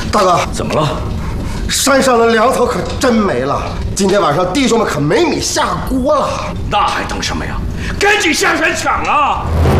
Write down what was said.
大哥， 怎么了？ 山上的粮草可真没了，今天晚上弟兄们可没米下锅了。 那还等什么呀？赶紧下山抢啊！